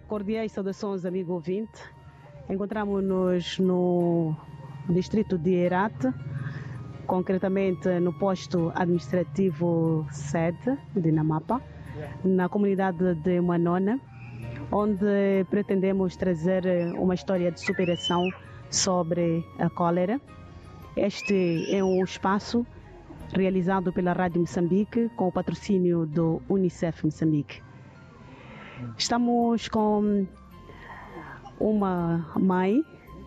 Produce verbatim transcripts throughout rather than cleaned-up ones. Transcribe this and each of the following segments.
Cordiais saudações, amigo ouvinte. Encontramos-nos no distrito de Herat, concretamente no posto administrativo sede de Namapa, na comunidade de Manona, onde pretendemos trazer uma história de superação sobre a cólera. Este é um espaço realizado pela Rádio Moçambique com o patrocínio do Unicef Moçambique. Estamos com uma mãe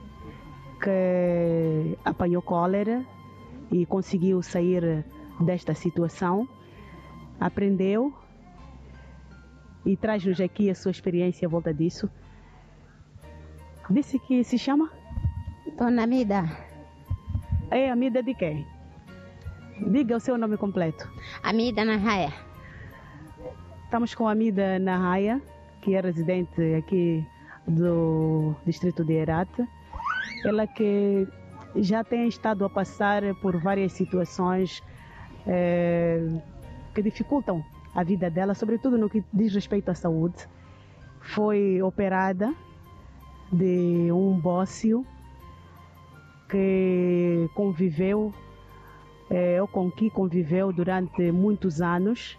que apanhou cólera e conseguiu sair desta situação, aprendeu e traz-nos aqui a sua experiência à volta disso. Disse que se chama? Dona Amida. É Amida de quem? Diga o seu nome completo. Amida Nahaya. Estamos com a Amida Nahaya, que é residente aqui do distrito de Herat. Ela que já tem estado a passar por várias situações eh, que dificultam a vida dela, sobretudo no que diz respeito à saúde. Foi operada de um bócio que conviveu, eh, ou com que conviveu durante muitos anos.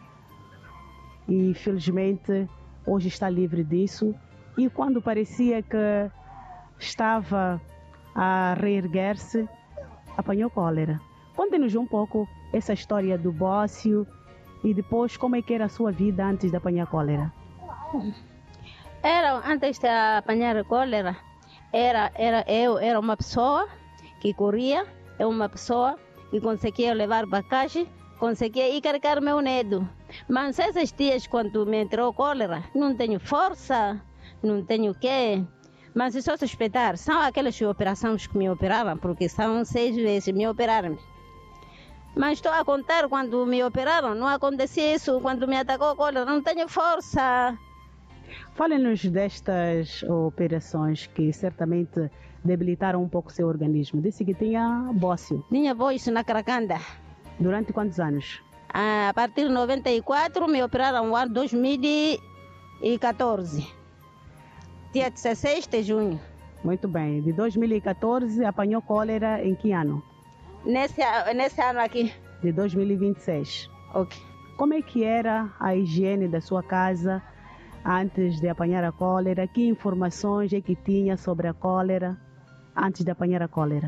E felizmente hoje está livre disso, e quando parecia que estava a reerguer-se, apanhou cólera. Conte-nos um pouco essa história do bócio e depois como é que era a sua vida antes de apanhar cólera. Era, antes de apanhar cólera, era, era, eu era uma pessoa que corria, é uma pessoa que conseguia levar bagagem, conseguia ir carregar meu neto. Mas esses dias, quando me entrou cólera, não tenho força, não tenho o quê. Mas só suspeitar, são aquelas operações que me operaram, porque são seis vezes me operaram. Mas estou a contar, quando me operaram, não acontecia isso. Quando me atacou a cólera, não tenho força. Fale-nos destas operações que certamente debilitaram um pouco o seu organismo. Disse que tinha bócio. Tinha bócio na caracanda. Durante quantos anos? A partir de noventa e quatro me operaram no ano dois mil e quatorze. Dia dezesseis de junho. Muito bem. De dois mil e quatorze apanhou cólera em que ano? Nesse, nesse ano aqui. De dois mil e vinte e seis. Ok. Como é que era a higiene da sua casa antes de apanhar a cólera? Que informações é que tinha sobre a cólera antes de apanhar a cólera?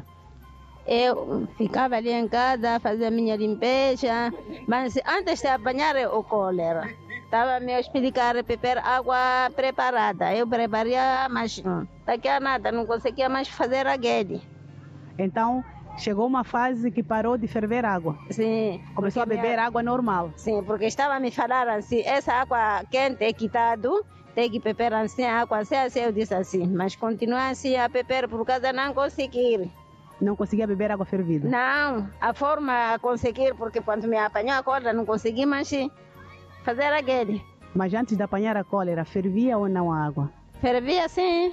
Eu ficava ali em casa, fazia minha limpeza, mas antes de apanhar o cólera, estava a me explicar beber água preparada. Eu preparia, mas daqui a nada, não conseguia mais fazer aquele. Então, chegou uma fase que parou de ferver água? Sim. Começou a beber minha... água normal? Sim, porque estava a me falar assim, essa água quente é quitado, tem que beber assim, água assim, assim, eu disse assim, mas continua assim a beber por causa de não conseguir. Não conseguia beber água fervida? Não, a forma a conseguir, porque quando me apanhou a cólera não consegui mais fazer aquele. Mas antes de apanhar a cólera, fervia ou não a água? Fervia sim.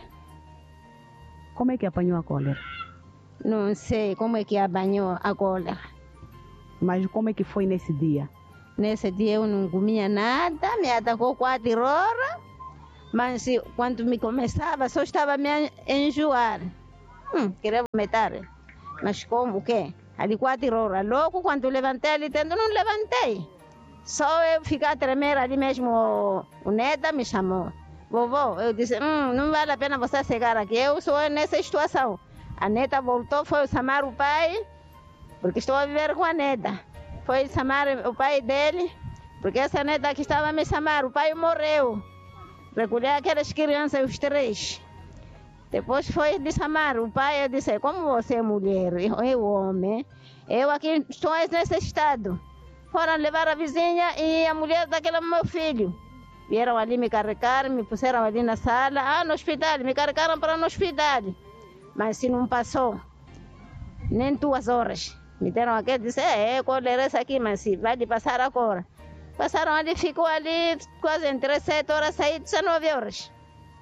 Como é que apanhou a cólera? Não sei como é que apanhou a cólera. Mas como é que foi nesse dia? Nesse dia eu não comia nada, me atacou quatro horas, mas quando me começava só estava a me enjoar. Hum, queria vomitar. Mas como o quê? Ali quatro horas. Logo quando levantei ali dentro, não levantei. Só eu ficar a tremer ali mesmo. O, o Neta me chamou. Vovó, eu disse, hum, não vale a pena você chegar aqui. Eu sou nessa situação. A Neta voltou, foi chamar o pai, porque estou a viver com a Neta. Foi chamar o pai dele, porque essa Neta que estava a me chamar, o pai morreu. Recolher aquelas crianças, os três. Depois foi de chamar o pai, eu disse, como você é mulher, eu homem, eu aqui estou nesse estado. Foram levar a vizinha e a mulher daquele meu filho. Vieram ali me carregar, me puseram ali na sala, ah, no hospital, me carregaram para no hospital. Mas se não passou, nem duas horas. Me deram aqui, disse, é, é cólera essa aqui, mas se vai de passar agora. Passaram ali, ficou ali quase entre sete horas, saí dezenove horas.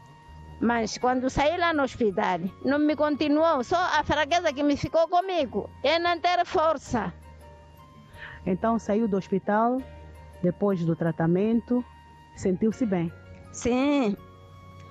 Mas quando saí lá no hospital, não me continuou, só a fraqueza que me ficou comigo, é não ter força. Então saiu do hospital, depois do tratamento, sentiu-se bem? Sim.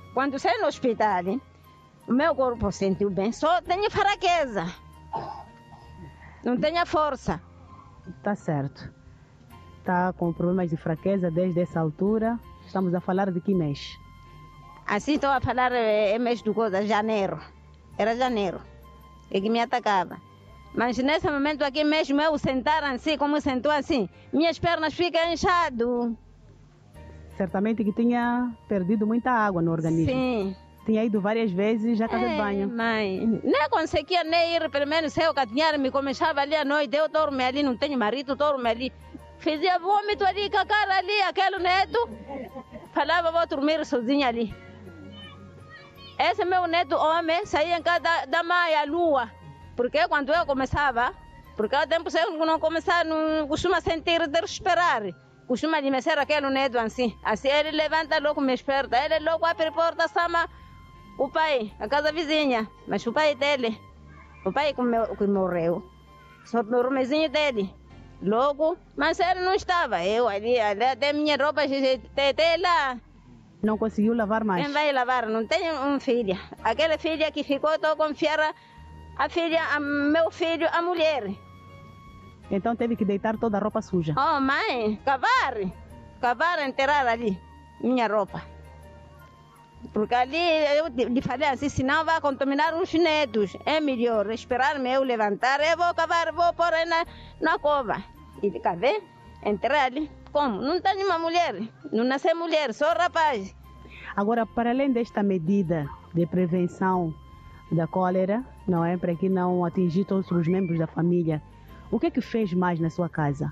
Quando saí no hospital, o meu corpo sentiu bem, só tenho fraqueza. Não tenho força. Tá certo. Tá com problemas de fraqueza desde essa altura. Estamos a falar de que mês? Assim estou a falar, é mês do coisa, janeiro. Era janeiro. É que me atacava. Mas nesse momento aqui mesmo, eu sentar assim, como sentou assim, minhas pernas ficam inchadas. Certamente que tinha perdido muita água no organismo. Sim. Tinha ido várias vezes à casa é, de banho. Mãe, não conseguia nem ir, pelo menos eu catinhar-me, começava ali à noite, eu dormo ali, não tenho marido, dormo ali. Fazia vômito ali, com a cara ali, aquele neto. Falava, vou dormir sozinha ali. Esse meu neto homem saía em casa da, da mãe, a lua. Porque quando eu começava, porque há tempo eu não começava, não costuma sentir de respirar. Costuma adormecer aquele neto assim. Assim ele levanta logo, me esperta. Ele logo abre a porta, chama o pai, a casa vizinha. Mas o pai dele, o pai que, meu, que morreu, só o irmãozinho dele. Logo, mas ele não estava. Eu ali, ali até minha roupa, até lá. Não conseguiu lavar mais? Quem vai lavar? Não tenho uma filha. Aquela filha que ficou, estou confiando a filha, a meu filho, a mulher. Então teve que deitar toda a roupa suja? Oh, mãe, cavar. Cavar, enterrar ali, minha roupa. Porque ali eu lhe falei assim, senão vai contaminar os netos. É melhor esperar-me eu levantar, eu vou cavar, vou pôr na, na cova. E cavei, enterrar ali. Como? Não tenho uma mulher, não nasci mulher, sou rapaz. Agora, para além desta medida de prevenção da cólera, não é? Para que não atingir todos os membros da família, o que é que fez mais na sua casa?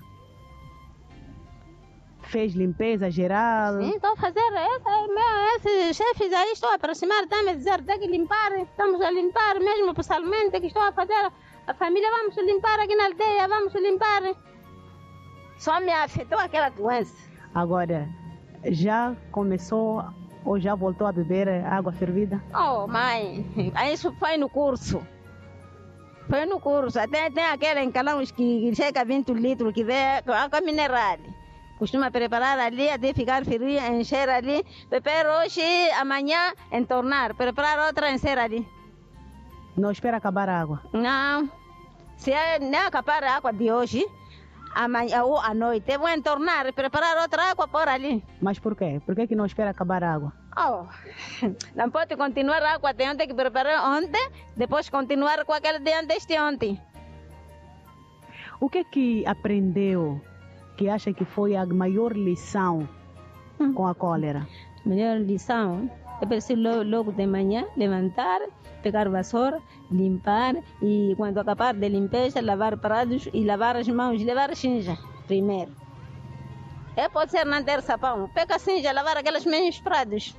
Fez limpeza geral? Sim, estou a fazer essa, esses chefes aí, estou a aproximar, estão a dizer, tem que limpar, estamos a limpar, mesmo pessoalmente, que estou a fazer, a família, vamos limpar aqui na aldeia, vamos limpar. Só me afetou aquela doença. Agora, já começou ou já voltou a beber água fervida? Oh, mãe, isso foi no curso. Foi no curso. Até tem aquele em Calãos que chega a vinte litros, que vem com água mineral. Costuma preparar ali, até ficar frio, encher ali. Beber hoje, amanhã, entornar. Preparar outra, encher ali. Não espera acabar a água? Não. Se não acabar a água de hoje, amanhã ou à noite, vou entornar, preparar outra água por ali. Mas por quê? Por que que não espera acabar a água? Oh, não pode continuar a água de ontem que preparei ontem, depois continuar com aquele de antes de ontem. O que que aprendeu que acha que foi a maior lição hum. com a cólera? A melhor lição é preciso logo de manhã levantar, pegar vassoura, limpar e quando acabar de limpeza, lavar pratos e lavar as mãos, lavar a cinza primeiro. É, pode ser não ter sabão, pega a cinza, lavar aqueles mesmos pratos.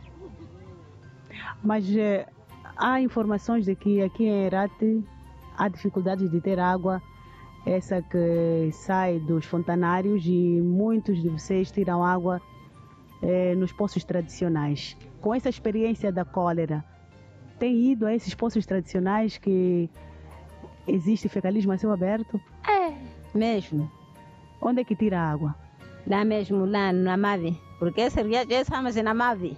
Mas eh, há informações de que aqui em Herate há dificuldades de ter água, essa que sai dos fontanários, e muitos de vocês tiram água eh, nos poços tradicionais. Com essa experiência da cólera, tem ido a esses poços tradicionais que existe fecalismo a céu aberto? É, mesmo. Onde é que tira a água? Lá mesmo, lá na Mave, porque esse rio já estamos na Mave.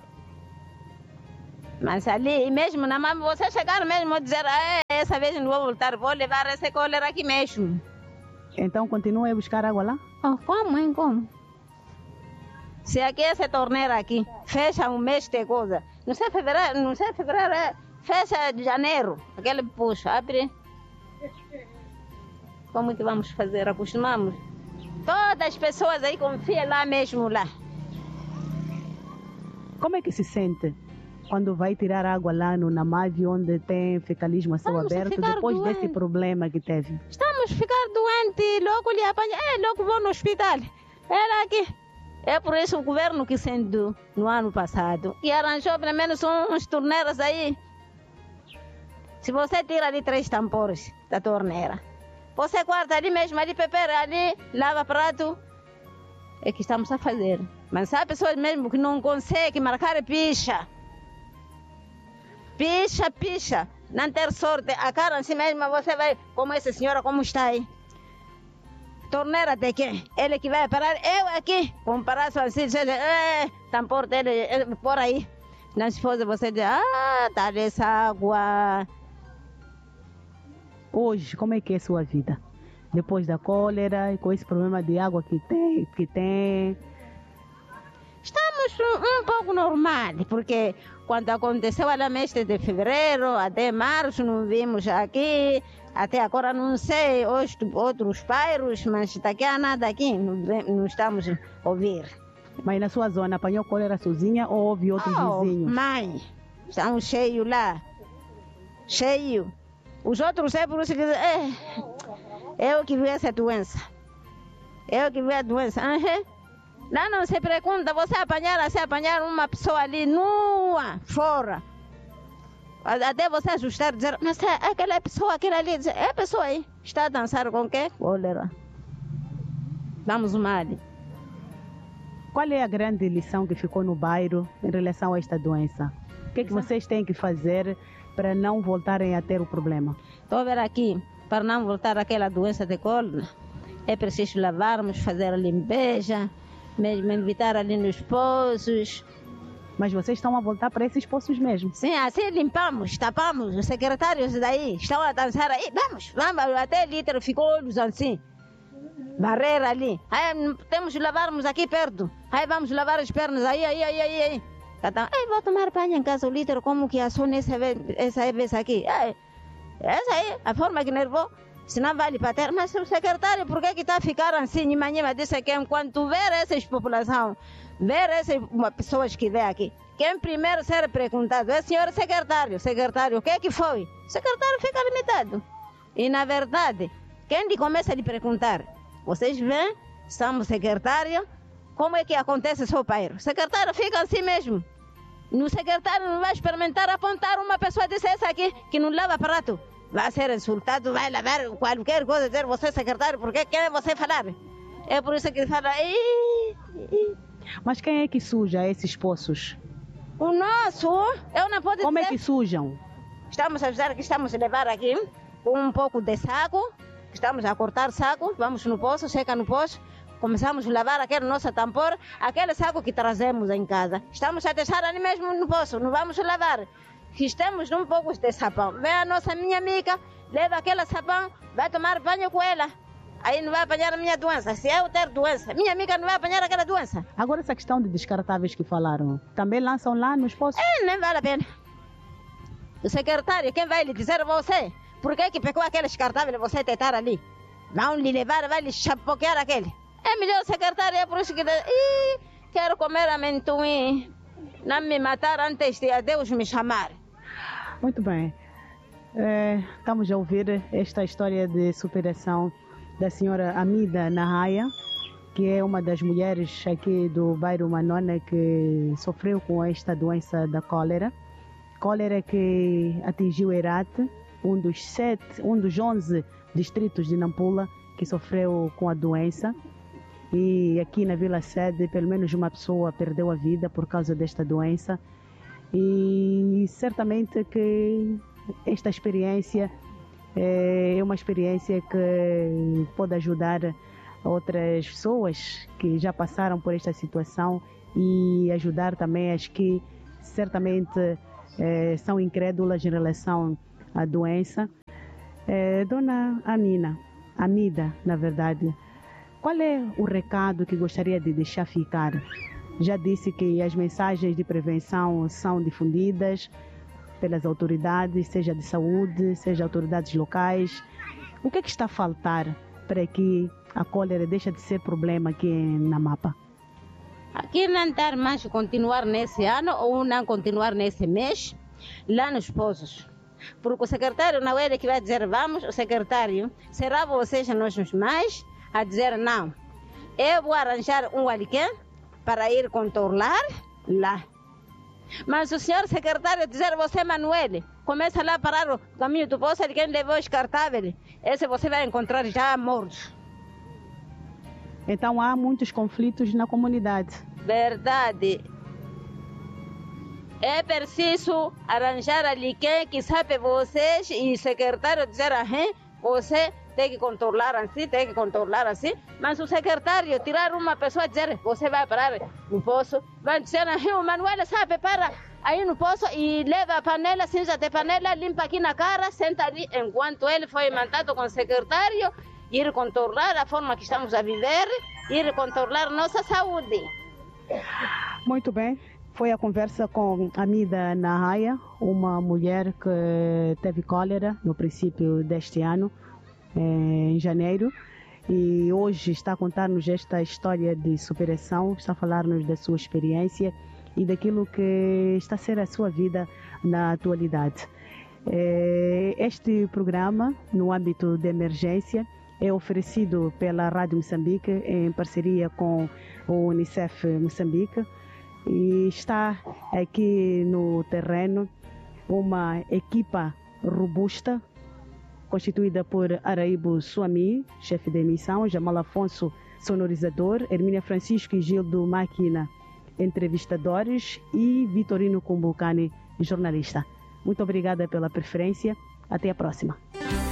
Mas ali, mesmo na Mave, você chegar mesmo a dizer, ah, essa vez não vou voltar, vou levar essa cólera aqui mesmo. Então continua a buscar água lá? Oh, como, hein, como? Se aqui essa torneira aqui, fecha um mês de coisa. Não sei fevereiro, não sei fevereiro, é, fecha de janeiro. Aquele puxa, abre. Como que vamos fazer? Acostumamos. Todas as pessoas aí confiam lá mesmo, lá. Como é que se sente quando vai tirar água lá no Namave, onde tem fecalismo a céu Vamos aberto, depois doente. desse problema que teve? Estamos a ficar doentes, logo lhe apanha, é, logo vou no hospital. Era aqui. É por isso o governo que sendo no ano passado, que arranjou pelo menos uns torneiras aí. Se você tira ali três tampões da torneira, você guarda ali mesmo, ali pepera, ali lava prato, é que estamos a fazer. Mas há pessoas mesmo que não conseguem marcar picha. Picha, picha. Não ter sorte. A cara assim mesmo, você vai, como essa senhora, como está aí? Torneira de quem? Ele que vai parar, eu aqui. Com um paraço assim, é, tampor dele, por aí. Não se fosse você dizer, ah, tá essa água. Hoje, como é que é a sua vida? Depois da cólera e com esse problema de água que tem, que tem... Estamos um, um pouco normal, porque quando aconteceu a mês de fevereiro, até março, não vimos aqui, até agora não sei, hoje, outros bairros, mas daqui a nada aqui, não, não estamos a ouvir. Mas na sua zona apanhou cólera sozinha ou houve outros oh, vizinhos? Mãe, estão cheios lá, cheio. Os outros é por isso que é, eu que vi essa doença, eu que vi a doença. Uhum. Lá não se pergunta, você apanhar, se apanhar uma pessoa ali nua, fora. Até você assustar, dizer, mas é aquela pessoa, aquela ali, dizer, é a pessoa aí, está a dançar com o quê? Cólera. Vamos mal. Qual é a grande lição que ficou no bairro em relação a esta doença? O que é que vocês têm que fazer para não voltarem a ter o problema? Estou a ver aqui, para não voltar àquela doença de cólera, é preciso lavarmos, fazer a limpeza, mesmo evitar ali nos poços. Mas vocês estão a voltar para esses poços mesmo? Sim, assim limpamos, tapamos. Os secretários daí estão a dançar aí. Vamos, vamos, até litro ficou olhos assim. Barreira ali. Aí temos que lavarmos aqui perto. Aí vamos lavar as pernas aí, aí, aí, aí. aí. Aí vou tomar banho em casa, o litro, como que assou nessa vez, essa vez aqui. Aí, essa aí, a forma que nervou. Se não vale para ter, mas o secretário, por que que está a ficar assim? Manhã disse que enquanto ver essas população, ver essas pessoas que vêm aqui, quem primeiro ser perguntado é o senhor secretário, secretário, o que que foi? O secretário fica limitado. E na verdade, quem lhe começa a lhe perguntar, vocês veem, somos secretário, como é que acontece seu pai? O secretário fica assim mesmo. No secretário não vai experimentar apontar uma pessoa desse essa aqui, que não lava prato. Vai ser insultado, vai lavar qualquer coisa, dizer você secretário, porque quer você falar? É por isso que ele fala. Ih, ih. Mas quem é que suja esses poços? O nosso, eu não posso Como dizer. é que sujam? Estamos a dizer que estamos a levar aqui com um pouco de saco, estamos a cortar saco, vamos no poço, seca no poço, começamos a lavar aquele nosso tampor, aquele saco que trazemos em casa. Estamos a deixar ali mesmo no poço, não vamos lavar. Estamos num pouco de sabão. Vem a nossa minha amiga, leva aquele sabão, vai tomar banho com ela. Aí não vai apanhar a minha doença. Se eu ter doença, minha amiga não vai apanhar aquela doença. Agora essa questão de descartáveis que falaram, também lançam lá nos poços? É, nem vale a pena. O secretário, quem vai lhe dizer a você? Por que que pegou aquele descartável e você tentar ali? Vão lhe levar, vai lhe chapoquear aquele. É melhor o secretário, é por isso que... Ih, quero comer amendoim. Não me matar antes de a Deus me chamar. Muito bem. É, estamos a ouvir esta história de superação da senhora Amida Nahaya, que é uma das mulheres aqui do bairro Manona que sofreu com esta doença da cólera. Cólera que atingiu Herate, um dos sete, um dos onze distritos de Nampula que sofreu com a doença. E aqui na Vila Sede, pelo menos uma pessoa perdeu a vida por causa desta doença. E certamente que esta experiência é uma experiência que pode ajudar outras pessoas que já passaram por esta situação e ajudar também as que certamente é, são incrédulas em relação à doença. É, Dona Amina, Amida, na verdade, qual é o recado que gostaria de deixar ficar? Já disse que as mensagens de prevenção são difundidas pelas autoridades, seja de saúde, seja autoridades locais. O que é que está a faltar para que a cólera deixe de ser problema aqui na Mapa? Aqui não dar mais continuar nesse ano ou não continuar nesse mês, lá nos poços. Porque o secretário não é ele que vai dizer vamos, o secretário será vocês nós mais a dizer não. Eu vou arranjar um aliquém para ir controlar lá. Mas o senhor secretário dizer você, Manuel, começa lá a parar o caminho do poço, de quem levou o descartável, esse você vai encontrar já morto. Então há muitos conflitos na comunidade. Verdade. É preciso arranjar ali quem que sabe vocês e o secretário dizer assim, você tem que controlar assim, tem que controlar assim, mas o secretário tirar uma pessoa e dizer, você vai parar no poço, vai dizer assim, o Manuel sabe para Aí não posso, e leva a panela, cinza de panela, limpa aqui na cara, senta ali, enquanto ele foi mandado com o secretário, ir controlar a forma que estamos a viver, ir controlar nossa saúde. Muito bem. Foi a conversa com Amida Nahaya, uma mulher que teve cólera no princípio deste ano, em janeiro, e hoje está a contar-nos esta história de superação, está a falar-nos da sua experiência e daquilo que está a ser a sua vida na atualidade. Este programa, no âmbito de emergência, é oferecido pela Rádio Moçambique em parceria com o Unicef Moçambique, e está aqui no terreno uma equipa robusta constituída por Araibo Suami, chefe de emissão, Jamal Afonso, sonorizador, Hermínia Francisco e Gildo Máquina, entrevistadores, e Vitorino Kumbucani, jornalista. Muito obrigada pela preferência. Até a próxima.